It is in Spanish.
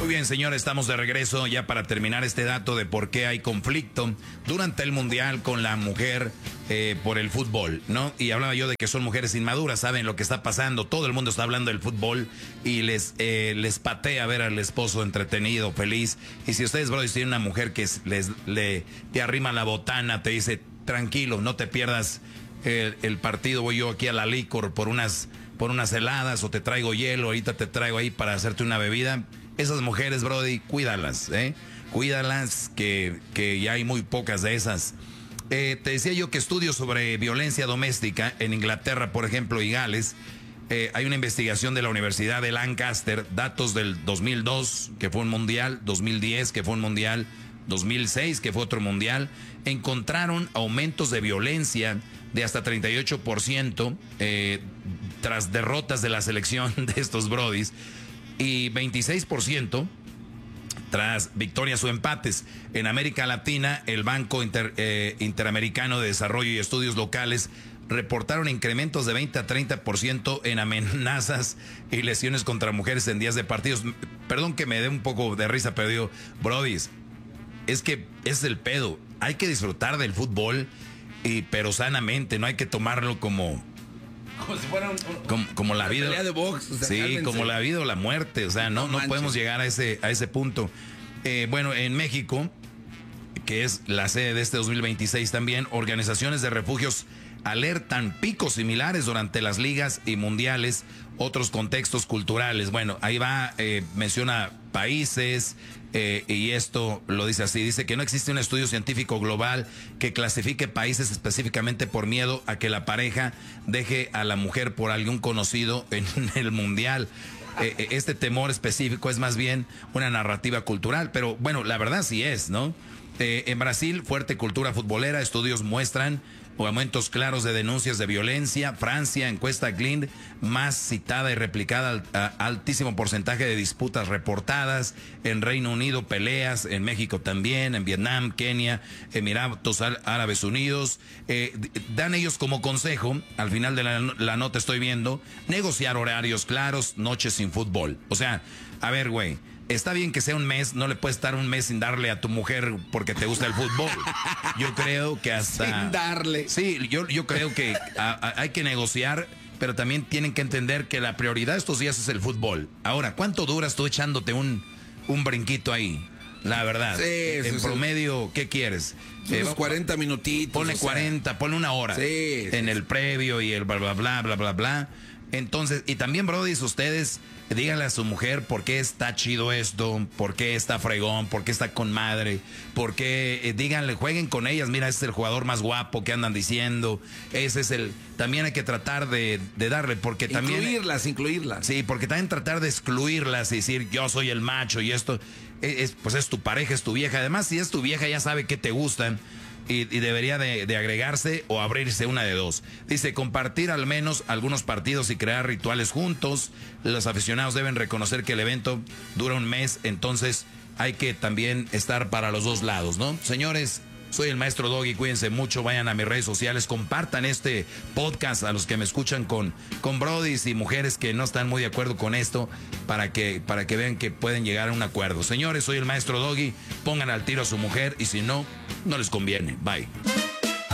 Muy bien, señores, estamos de regreso ya para terminar este dato de por qué hay conflicto durante el Mundial con la mujer por el fútbol, ¿no? Y hablaba yo de que son mujeres inmaduras, saben lo que está pasando, todo el mundo está hablando del fútbol y les patea ver al esposo entretenido, feliz. Y si ustedes, brothers, tienen una mujer que te arrima la botana, te dice, tranquilo, no te pierdas el partido, voy yo aquí a la licor por unas heladas o te traigo hielo, ahorita te traigo ahí para hacerte una bebida. Esas mujeres, brody, cuídalas, cuídalas, que ya hay muy pocas de esas. Te decía yo que estudios sobre violencia doméstica en Inglaterra, por ejemplo, y Gales, hay una investigación de la Universidad de Lancaster, datos del 2002, que fue un mundial, 2010, que fue un mundial, 2006, que fue otro mundial, encontraron aumentos de violencia de hasta 38% tras derrotas de la selección de estos brodis y 26% tras victorias o empates. En América Latina, el Banco Interamericano de Desarrollo y Estudios Locales reportaron incrementos de 20 a 30% en amenazas y lesiones contra mujeres en días de partidos. Perdón que me dé un poco de risa, pero digo, brodis, es que es el pedo. Hay que disfrutar del fútbol, pero sanamente, no hay que tomarlo como si fuera como la vida, pelea de box, o sea, sí, cálmense. como la vida o la muerte, o sea, no podemos llegar a ese punto. Bueno, en México, que es la sede de este 2026 también, organizaciones de refugios alertan picos similares durante las ligas y mundiales, otros contextos culturales. Bueno, ahí va, menciona países, y esto lo dice así, dice que no existe un estudio científico global que clasifique países específicamente por miedo a que la pareja deje a la mujer por algún conocido en el mundial. Este temor específico es más bien una narrativa cultural, pero bueno, la verdad sí es, ¿no? En Brasil, fuerte cultura futbolera, estudios muestran aumentos claros de denuncias de violencia. Francia, encuesta Glint, más citada y replicada, altísimo porcentaje de disputas reportadas. En Reino Unido, peleas. En México también. En Vietnam, Kenia, Emiratos Árabes Unidos. Dan ellos como consejo, al final de la nota estoy viendo, negociar horarios claros, noches sin fútbol. O sea, a ver, güey, está bien que sea un mes, no le puedes estar un mes sin darle a tu mujer porque te gusta el fútbol. Yo creo que hasta... Sin darle. Sí, yo creo que hay que negociar, pero también tienen que entender que la prioridad estos días es el fútbol. Ahora, ¿cuánto duras tú echándote un brinquito ahí? La verdad. Sí, en promedio, ¿qué quieres? Unos 40 minutitos. Ponle 40, ponle una hora. Sí. En el previo y el bla, bla, bla, bla, bla, bla. Entonces, y también, brodis, ustedes díganle a su mujer por qué está chido esto, por qué está fregón, por qué está con madre, por qué, díganle, jueguen con ellas, mira, ese es el jugador más guapo que andan diciendo, ese es también hay que tratar de darle, porque también... Incluirlas. Sí, porque también tratar de excluirlas y decir, yo soy el macho y esto, pues es tu pareja, es tu vieja, además si es tu vieja ya sabe que te gustan. Y debería de agregarse o abrirse una de dos. Dice, compartir al menos algunos partidos y crear rituales juntos. Los aficionados deben reconocer que el evento dura un mes, entonces hay que también estar para los dos lados, ¿no? Señores, soy el maestro Doggy, cuídense mucho, vayan a mis redes sociales, compartan este podcast a los que me escuchan con brodis y mujeres que no están muy de acuerdo con esto, para que vean que pueden llegar a un acuerdo. Señores, soy el maestro Doggy, pongan al tiro a su mujer y si no, no les conviene. Bye.